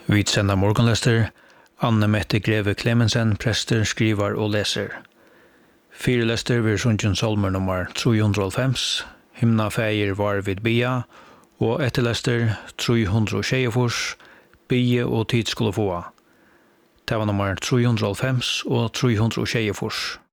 Vi sender morgenlester. Anne Mette Greve Clemensen, prester, skriver og leser. Fyrelester ved Sundjen Solmer nummer 305, Himna Feier var vid Bia, og etterlester 324, Bie og tid skulle få. Det var nummer 305 og 324.